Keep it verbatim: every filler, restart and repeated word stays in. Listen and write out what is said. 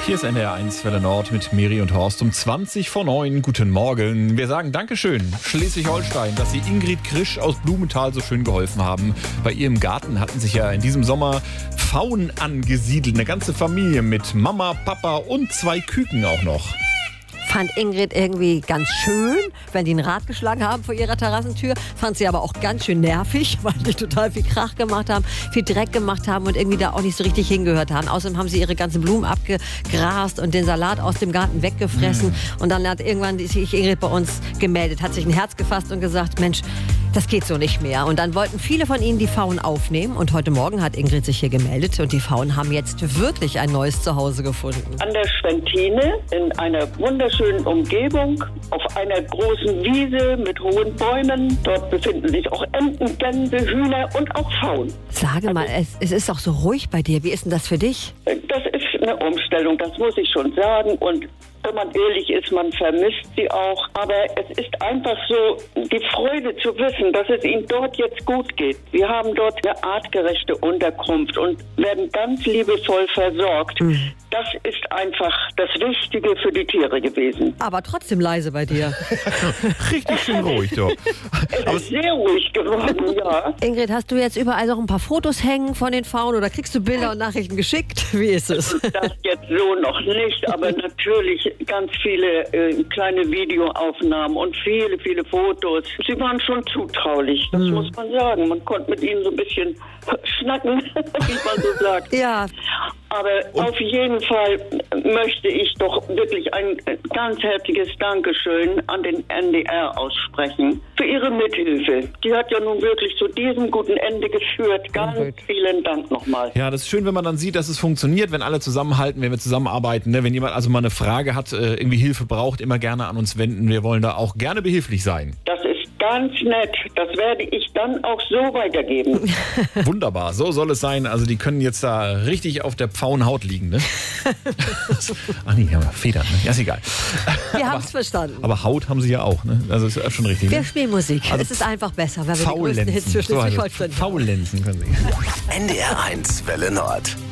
Hier ist N D R eins Welle Nord mit Miri und Horst um zwanzig vor neun. Guten Morgen. Wir sagen Dankeschön Schleswig-Holstein, dass Sie Ingrid Krisch aus Blumenthal so schön geholfen haben. Bei ihr im Garten hatten sich ja in diesem Sommer Pfauen angesiedelt. Eine ganze Familie mit Mama, Papa und zwei Küken auch noch. Fand Ingrid irgendwie ganz schön, wenn die ein Rad geschlagen haben vor ihrer Terrassentür. Fand sie aber auch ganz schön nervig, weil die total viel Krach gemacht haben, viel Dreck gemacht haben und irgendwie da auch nicht so richtig hingehört haben. Außerdem haben sie ihre ganzen Blumen abgegrast und den Salat aus dem Garten weggefressen. Mhm. Und dann hat irgendwann sich Ingrid bei uns gemeldet, hat sich ein Herz gefasst und gesagt, Mensch, das geht so nicht mehr. Und dann wollten viele von ihnen die Pfauen aufnehmen. Und heute Morgen hat Ingrid sich hier gemeldet. Und die Pfauen haben jetzt wirklich ein neues Zuhause gefunden. An der Schwentine, in einer wunderschönen Umgebung, auf einer großen Wiese mit hohen Bäumen. Dort befinden sich auch Enten, Gänse, Hühner und auch Pfauen. Sage mal, es, es ist doch so ruhig bei dir. Wie ist denn das für dich? Das ist eine Umstellung, das muss ich schon sagen. Und wenn man ehrlich ist, man vermisst sie auch. Aber es ist einfach so, die Freude zu wissen, dass es ihnen dort jetzt gut geht. Wir haben dort eine artgerechte Unterkunft und werden ganz liebevoll versorgt. Mhm. Das ist einfach das Wichtige für die Tiere gewesen. Aber trotzdem leise bei dir. Richtig schön ruhig, doch. Es ist sehr ruhig geworden, ja. Ingrid, hast du jetzt überall noch ein paar Fotos hängen von den Pfauen oder kriegst du Bilder und Nachrichten geschickt? Wie ist es? Das jetzt so noch nicht, aber natürlich ganz viele äh, kleine Videoaufnahmen und viele, viele Fotos. Sie waren schon zutraulich, das hm. muss man sagen. Man konnte mit ihnen so ein bisschen schnacken, wie man so sagt. Ja. Aber und auf jeden Fall möchte ich doch wirklich ein ganz herzliches Dankeschön an den N D R aussprechen für Ihre Mithilfe. Die hat ja nun wirklich zu diesem guten Ende geführt. Ganz Ingrid. Vielen Dank nochmal. Ja, das ist schön, wenn man dann sieht, dass es funktioniert, wenn alle zusammenhalten, wenn wir zusammenarbeiten. Ne? Wenn jemand also mal eine Frage hat, irgendwie Hilfe braucht, immer gerne an uns wenden. Wir wollen da auch gerne behilflich sein. Das ist ganz nett. Das werde ich dann auch so weitergeben. Wunderbar, so soll es sein. Also die können jetzt da richtig auf der Pfauenhaut liegen, ne? Ach nee, haben wir Federn, ne? Ja, ist egal. Wir haben es verstanden. Aber Haut haben sie ja auch, ne? Also ist schon richtig. Wir ne? spielen Musik. Also es ist einfach besser, weil wir die größten Hits für Schleswig-Holstein haben. Faulenzen können sie. N D R eins Welle Nord.